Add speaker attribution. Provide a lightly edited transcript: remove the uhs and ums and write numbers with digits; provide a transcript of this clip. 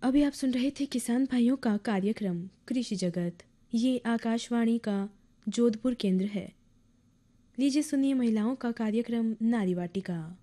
Speaker 1: अभी आप सुन रहे थे किसान भाइयों का कार्यक्रम कृषि जगत। ये आकाशवाणी का जोधपुर केंद्र है। लीजिए सुनिए महिलाओं का कार्यक्रम नारी वाटिका।